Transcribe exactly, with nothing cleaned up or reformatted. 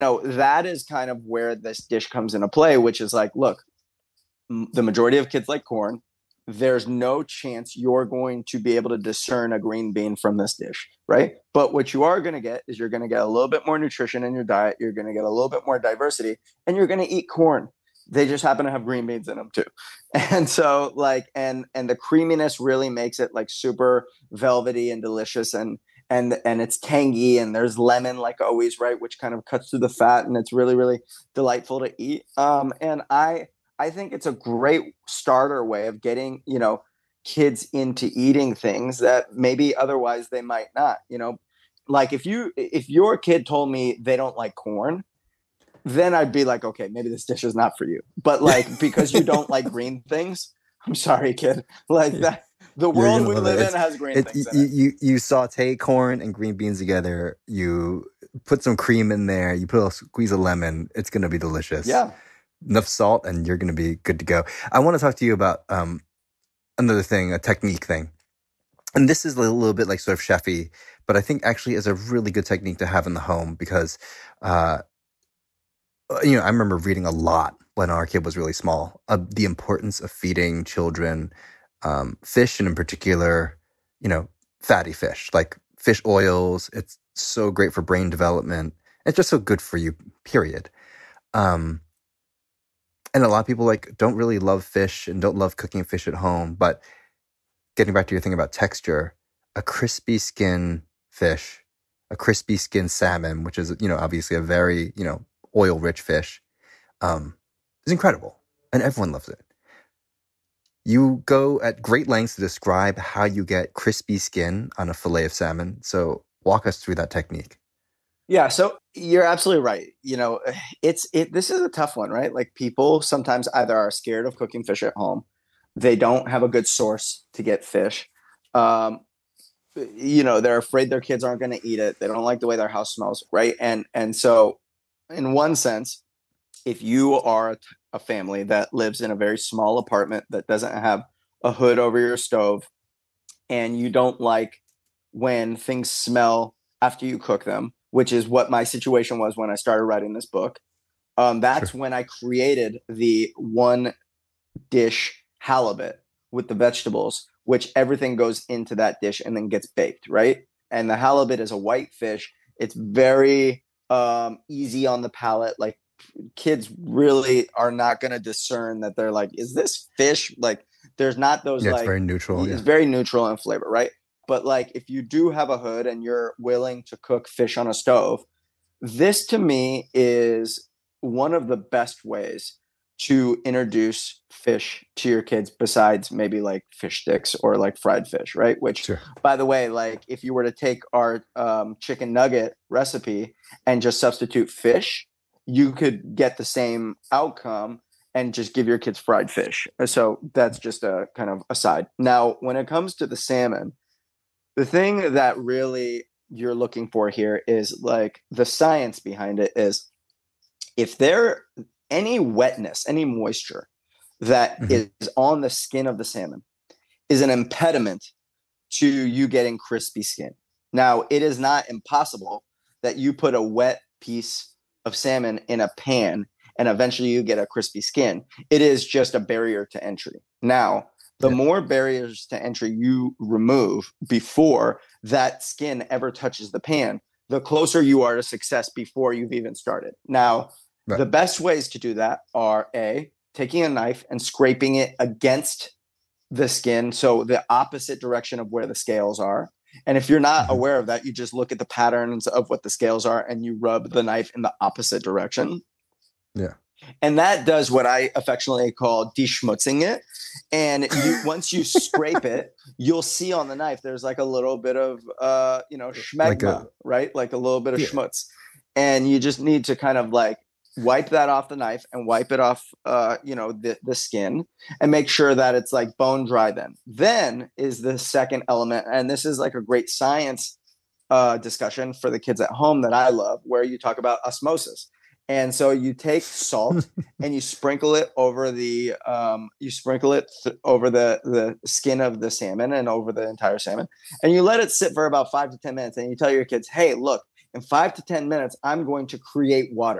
know, that is kind of where this dish comes into play, which is like, look, the majority of kids like corn. There's no chance you're going to be able to discern a green bean from this dish, right? But what you are going to get is you're going to get a little bit more nutrition in your diet. You're going to get a little bit more diversity, and you're going to eat corn. They just happen to have green beans in them too. And so like, and, and the creaminess really makes it like super velvety and delicious, and, and, and it's tangy, and there's lemon like always, right? Which kind of cuts through the fat, and it's really, really delightful to eat. Um, and I, I think it's a great starter way of getting, you know, kids into eating things that maybe otherwise they might not, you know, like if you, if your kid told me they don't like corn, then I'd be like, okay, maybe this dish is not for you. But like, because you don't like green things, I'm sorry, kid. Like that, the You're world gonna we love live it. in It's has green it things in you, it. you you saute corn and green beans together. You put some cream in there. You put a squeeze of lemon. It's gonna be delicious. Yeah. Enough salt, and you're gonna be good to go. I want to talk to you about um another thing, a technique thing, and this is a little bit like sort of chefy, but I think actually is a really good technique to have in the home because, uh, you know, I remember reading a lot when our kid was really small of the importance of feeding children um, fish, and in particular, you know, fatty fish like fish oils. It's so great for brain development. It's just so good for you. Period. Um, and a lot of people like don't really love fish and don't love cooking fish at home. But getting back to your thing about texture, a crispy skin fish, a crispy skin salmon, which is, you know, obviously a very, you know, oil rich fish, um, is incredible. And everyone loves it. You go at great lengths to describe how you get crispy skin on a fillet of salmon. So walk us through that technique. Yeah, so you're absolutely right. You know, it's it this is a tough one, right? Like people sometimes either are scared of cooking fish at home, they don't have a good source to get fish. Um, you know, they're afraid their kids aren't going to eat it. They don't like the way their house smells, right? And and so in one sense, if you are a, a family that lives in a very small apartment that doesn't have a hood over your stove, and you don't like when things smell after you cook them, which is what my situation was when I started writing this book. Um, that's Sure. when I created the one dish halibut with the vegetables, which everything goes into that dish and then gets baked, right? And the halibut is a white fish. It's very um, easy on the palate. Like kids really are not going to discern that they're like, is this fish? Like there's not those Yeah, it's like, very neutral. it's Yeah. very neutral in flavor, right? But like if you do have a hood and you're willing to cook fish on a stove, this to me is one of the best ways to introduce fish to your kids besides maybe like fish sticks or like fried fish, right? Which, Sure. by the way, like if you were to take our um, chicken nugget recipe and just substitute fish, you could get the same outcome and just give your kids fried fish. So that's just a kind of aside. Now, when it comes to the salmon, the thing that really you're looking for here is like the science behind it is if there any wetness, any moisture that Hmm. is on the skin of the salmon is an impediment to you getting crispy skin. Now, it is not impossible that you put a wet piece of salmon in a pan and eventually you get a crispy skin. It is just a barrier to entry. Now, the Yeah. more barriers to entry you remove before that skin ever touches the pan, the closer you are to success before you've even started. Now, Right. the best ways to do that are A, taking a knife and scraping it against the skin, so the opposite direction of where the scales are. And if you're not Hmm. aware of that, you just look at the patterns of what the scales are and you rub the knife in the opposite direction. Yeah. And that does what I affectionately call deschmutzing it. And you, once you scrape it, you'll see on the knife there's like a little bit of uh, you know, Like schmegma, a right? Like a little bit of yeah. schmutz. And you just need to kind of like wipe that off the knife and wipe it off uh, you know, the, the skin and make sure that it's like bone dry then. Then is the second element. And this is like a great science uh, discussion for the kids at home that I love, where you talk about osmosis. And so you take salt and you sprinkle it over the um, you sprinkle it th- over the the skin of the salmon and over the entire salmon, and you let it sit for about five to ten minutes. And you tell your kids, "Hey, look, in five to ten minutes, I'm going to create water.